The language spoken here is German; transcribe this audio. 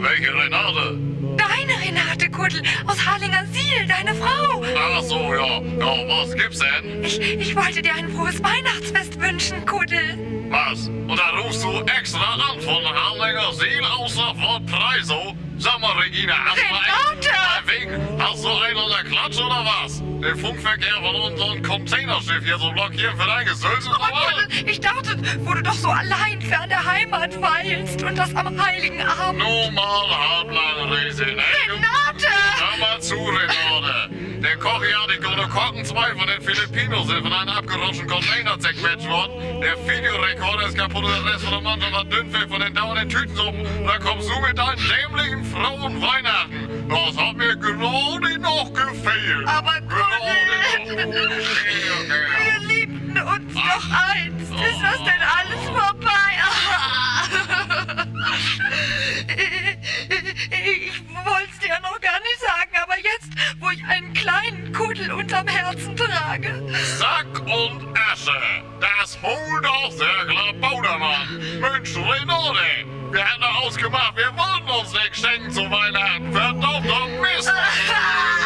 Welche Renate? Deine Renate, Kuddel, aus Harlingersiel, deine Frau. Ach so, ja. Ja, was gibt's denn? Ich wollte dir ein frohes Weihnachtsfest wünschen, Kuddel. Was? Und da rufst du extra an von Harlingersiel aus der Fort Preisow? Sag mal, Regina, hast Renate! du einen Hast du einen an der Klatsche oder was? Den Funkverkehr von unserem Containerschiff hier so blockieren für dein Gesülze? Aber Kuddel, ich dachte, wo du doch so allein fern der Heimat weilst und das am Heiligen Abend. Nur mal halblang, Riesin. Renate! Hör mal zu, Renate. Der Koch hier hat die Gute Kochen 2 von den Filipinos sind von einem abgerutschten Container zerquetscht worden. Der Videorekorder ist kaputt und der Rest von der Mannschaft hat Dünnpfiff von den dauernden Tütensuppen. Und dann kommst du mit deinen dämlichen frohen Weihnachten. Das hat mir gerade noch gefehlt. Aber Kuddel, wir liebten uns doch einst. Ist das denn alles vorbei? Ich wollte es dir noch gar nicht sagen, aber jetzt, wo ich einen kleinen Kuddel unterm Herzen trage. Sack und Asche, das holt doch sehr klar Baudermann. Mensch, Renate, wir hatten doch ausgemacht, wir wollten uns nichts schenken zu Weihnachten.